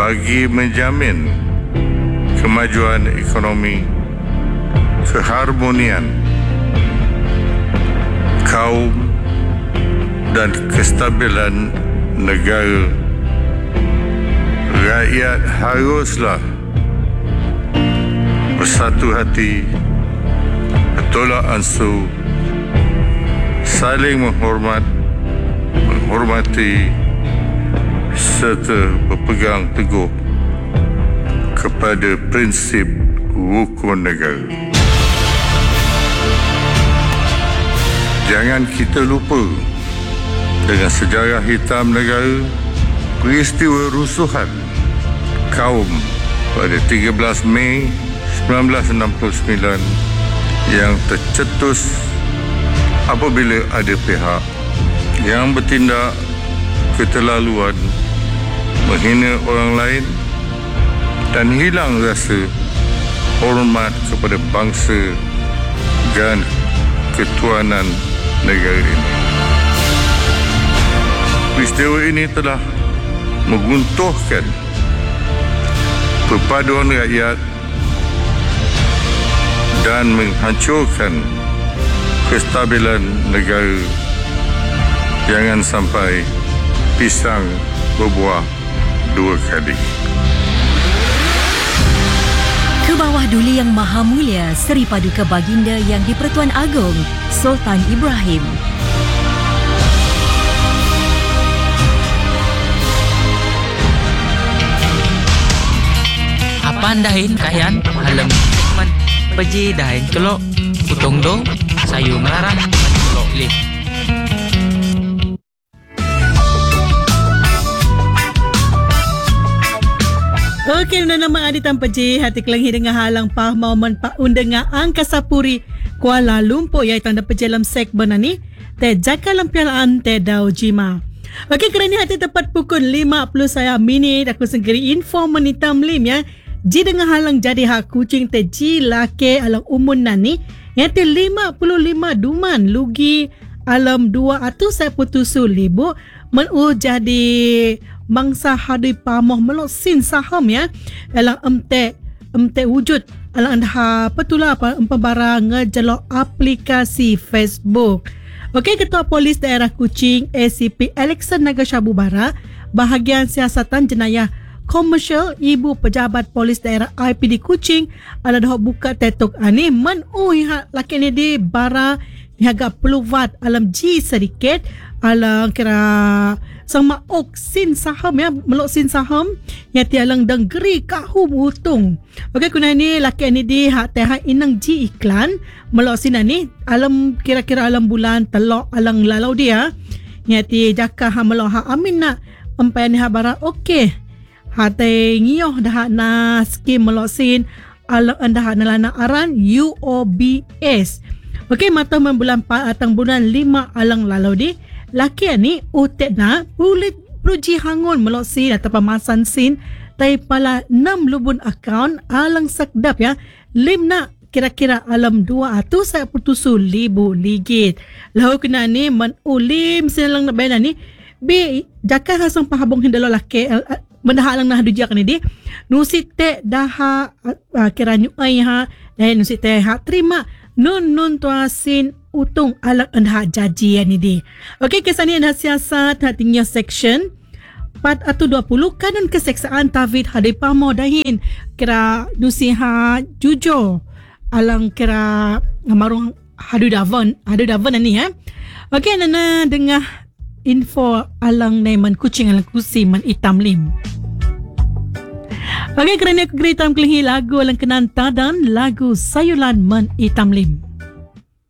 bagi menjamin kemajuan ekonomi, keharmonian kaum dan kestabilan negara. Rakyat haruslah bersatu hati, bertolak ansur, saling menghormati serta berpegang teguh kepada prinsip rukun negara. Jangan kita lupa dengan sejarah hitam negara, peristiwa rusuhan kaum pada 13 Mei 1969 yang tercetus apabila ada pihak yang bertindak keterlaluan, menghina orang lain dan hilang rasa hormat kepada bangsa dan ketuanan negara ini. Peristiwa ini telah menguntuhkan perpaduan rakyat dan menghancurkan kestabilan negara. Jangan sampai pisang berbuah dua kali. Ke bawah Duli Yang Maha Mulia Seri Paduka Baginda Yang di-Pertuan Agong Sultan Ibrahim. Apaan dahin kayan malam man peji dahin kelok putong do sayu melarang kelok lip. Okey, nama Adi Tanpa J, hati kelenghi dengan halang pah mau menpak undengar Angkasa Puri Kuala Lumpur iaitu tanda pejalam segmen ni te jaka lampialaan te dau jima. Okey, kerana hati tepat pukul 50 saya minit aku sendiri info menitam lim ya. Ji dengan halang jadi hak kucing te ji lake alang umun nani yang te 55 duman lugi alam 200 putusul libu menu jadi mangsa hadui pamoh melok sin saham ya alang emte wujud alang anda petula apa barang ngejelok aplikasi Facebook. Okey, Ketua Polis Daerah Kuching ACP Alexan Nagashabu Bara bahagian siasatan jenayah komersial Ibu Pejabat Polis Daerah IPD Kuching ada dah buka tetok ani menu laki ni di bara agak peluvat alam ji sedikit alang kira sama oksin saham ya melok sin saham yang tialang denggeri kahum utung. Okey, kuna ni laki ni di hak teh inang ji iklan melok sin ni alam kira-kira alam bulan telok alang lalau dia yang ti jaka ha melok ha amin nak empai ni ha bara okey hati ngioh dah na skim melok sin alang anda na lana aran UOBS. Okey, mata bulan 4 atang bulan 5 alang lalau di laki ni utek na bulit peruji hangun melok sin atau pemasan sin tai pala 6 lubun akaun alang sakdap ya lim nak kira-kira alam 200 putusul libu ligit. Lau kena ni man ulim sinalang na bayana ni bi jaka hasang pahabong hindalo laki mendah alang nah dujak ni di nusi te daha kira nyuai ha dan nusi te ha terima nun tuasin utung alang anda jaji ni di. Okey, kesan ni anda siasat hatinya section 420 kanun keseksaan tawid hadai pamo dahin kira nusiha jujo alang kira ngamarung hadu davon ni ya. Okey, nana dengar info alang naiman kucing alang kusi man itam lim. Okey, kerana aku geritam kelihi lagu alang kenan tadan lagu sayulan man itam lim.